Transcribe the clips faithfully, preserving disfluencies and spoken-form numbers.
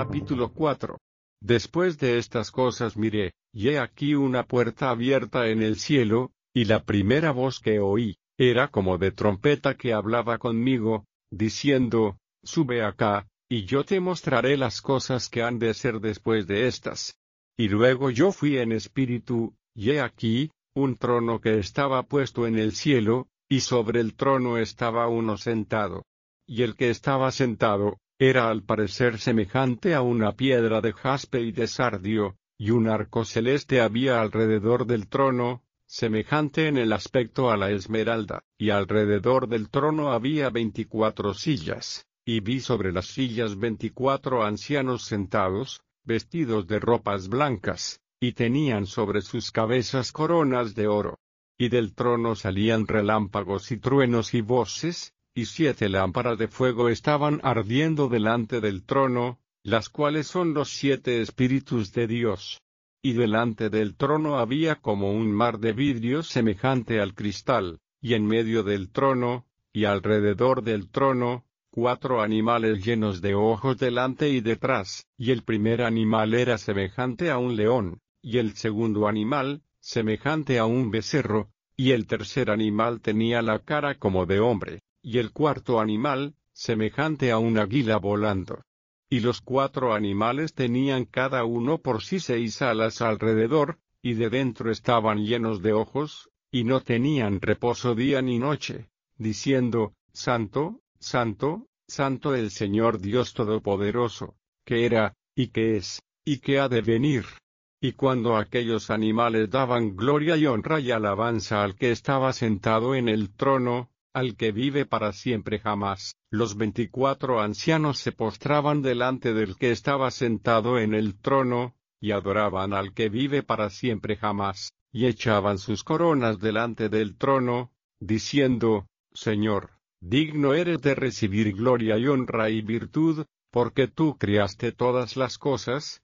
Capítulo cuatro. Después de estas cosas miré, y he aquí una puerta abierta en el cielo, y la primera voz que oí, era como de trompeta que hablaba conmigo, diciendo, Sube acá, y yo te mostraré las cosas que han de ser después de estas. Y luego yo fui en espíritu, y he aquí, un trono que estaba puesto en el cielo, y sobre el trono estaba uno sentado. Y el que estaba sentado, era al parecer semejante a una piedra de jaspe y de sardio, y un arco celeste había alrededor del trono, semejante en el aspecto a la esmeralda, y alrededor del trono había veinticuatro sillas, y vi sobre las sillas veinticuatro ancianos sentados, vestidos de ropas blancas, y tenían sobre sus cabezas coronas de oro. Y del trono salían relámpagos y truenos y voces, y siete lámparas de fuego estaban ardiendo delante del trono, las cuales son los siete espíritus de Dios. Y delante del trono había como un mar de vidrio semejante al cristal, y en medio del trono, y alrededor del trono, cuatro animales llenos de ojos delante y detrás, y el primer animal era semejante a un león, y el segundo animal, semejante a un becerro, y el tercer animal tenía la cara como de hombre, y el cuarto animal, semejante a un águila volando. Y los cuatro animales tenían cada uno por sí seis alas alrededor, y de dentro estaban llenos de ojos, y no tenían reposo día ni noche, diciendo, Santo, Santo, Santo el Señor Dios Todopoderoso, que era, y que es, y que ha de venir. Y cuando aquellos animales daban gloria y honra y alabanza al que estaba sentado en el trono, al que vive para siempre jamás, los veinticuatro ancianos se postraban delante del que estaba sentado en el trono, y adoraban al que vive para siempre jamás, y echaban sus coronas delante del trono, diciendo, Señor, digno eres de recibir gloria y honra y virtud, porque tú creaste todas las cosas,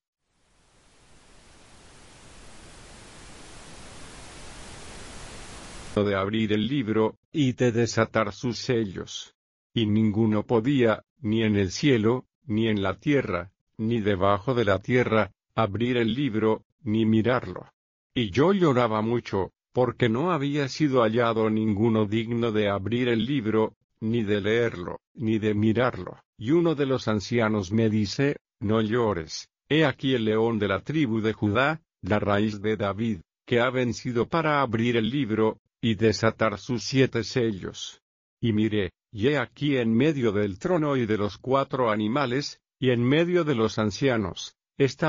de abrir el libro, y de desatar sus sellos. Y ninguno podía, ni en el cielo, ni en la tierra, ni debajo de la tierra, abrir el libro, ni mirarlo. Y yo lloraba mucho, porque no había sido hallado ninguno digno de abrir el libro, ni de leerlo, ni de mirarlo. Y uno de los ancianos me dice, no llores, he aquí el león de la tribu de Judá, la raíz de David, que ha vencido para abrir el libro, y desatar sus siete sellos. Y miré, y he aquí en medio del trono y de los cuatro animales, y en medio de los ancianos, está